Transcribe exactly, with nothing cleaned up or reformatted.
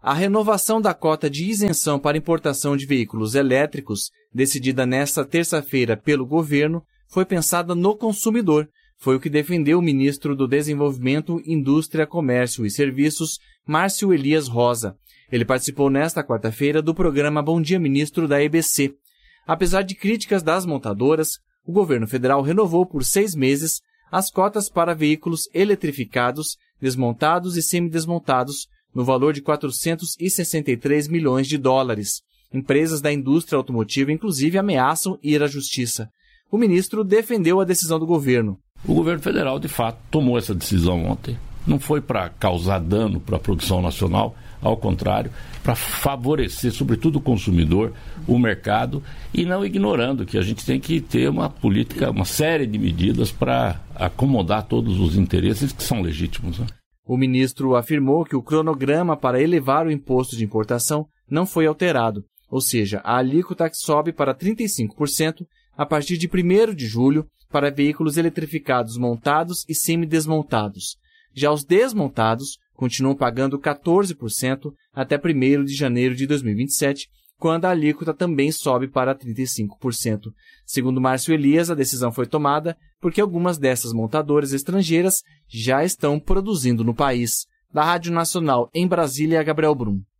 A renovação da cota de isenção para importação de veículos elétricos, decidida nesta terça-feira pelo governo, foi pensada no consumidor. Foi o que defendeu o ministro do Desenvolvimento, Indústria, Comércio e Serviços, Márcio Elias Rosa. Ele participou nesta quarta-feira do programa Bom Dia Ministro da E B C. Apesar de críticas das montadoras, o governo federal renovou por seis meses as cotas para veículos eletrificados, desmontados e semidesmontados, no valor de quatrocentos e sessenta e três milhões de dólares. Empresas da indústria automotiva, inclusive, ameaçam ir à justiça. O ministro defendeu a decisão do governo. O governo federal, de fato, tomou essa decisão ontem. Não foi para causar dano para a produção nacional, ao contrário, para favorecer, sobretudo, o consumidor, o mercado, e não ignorando que a gente tem que ter uma política, uma série de medidas para acomodar todos os interesses que são legítimos, né? O ministro afirmou que o cronograma para elevar o imposto de importação não foi alterado, ou seja, a alíquota sobe para trinta e cinco por cento a partir de primeiro de julho para veículos eletrificados montados e semidesmontados. Já os desmontados continuam pagando quatorze por cento até primeiro de janeiro de dois mil e vinte e sete, quando a alíquota também sobe para trinta e cinco por cento. Segundo Márcio Elias, a decisão foi tomada porque algumas dessas montadoras estrangeiras já estão produzindo no país. Da Rádio Nacional em Brasília, Gabriel Brum.